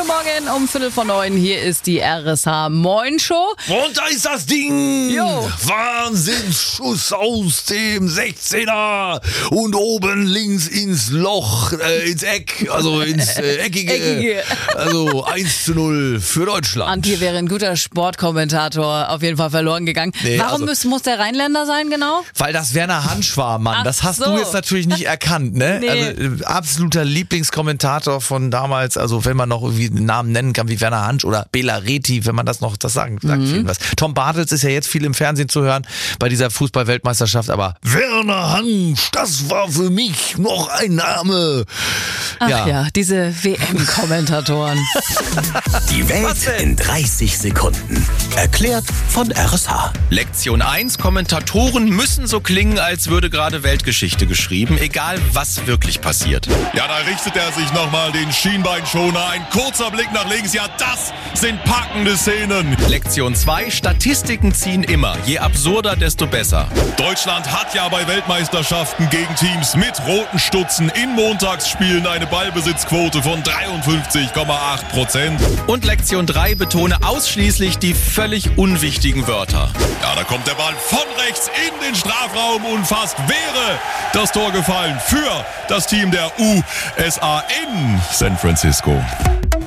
Guten Morgen um 8:45. Hier ist die RSH Moin Show. Und da ist das Ding. Jo. Wahnsinnsschuss aus dem 16er. Und oben links ins Loch, ins Eck, also ins Eckige. Also 1:0 für Deutschland. Antje wäre ein guter Sportkommentator, auf jeden Fall verloren gegangen. Nee, Warum muss der Rheinländer sein, genau? Weil das Werner Hansch war, Mann. Ach Das hast so. du jetzt natürlich nicht erkannt, ne? Nee. Also absoluter Lieblingskommentator von damals, also wenn man noch irgendwie einen Namen nennen kann wie Werner Hansch oder Bela Reti, wenn man das noch, das sagt vielen was. Tom Bartels ist ja jetzt viel im Fernsehen zu hören bei dieser Fußball-Weltmeisterschaft, aber Werner Hansch, das war für mich noch ein Name. Ach ja, diese WM-Kommentatoren. Die Welt in 30 Sekunden. Erklärt von RSH. Lektion 1. Kommentatoren müssen so klingen, als würde gerade Weltgeschichte geschrieben, egal was wirklich passiert. Ja, da richtet er sich nochmal den Schienbeinschoner. Ein kurzer Blick nach links. Ja, das sind packende Szenen. Lektion 2. Statistiken ziehen immer. Je absurder, desto besser. Deutschland hat ja bei Weltmeisterschaften gegen Teams mit roten Stutzen in Montagsspielen eine Ballbesitzquote von 53,8%. Und Lektion 3. Betone ausschließlich die völlig unwichtigen Wörter. Ja, da kommt der Ball von rechts in den Strafraum und fast wäre das Tor gefallen für das Team der USA in San Francisco.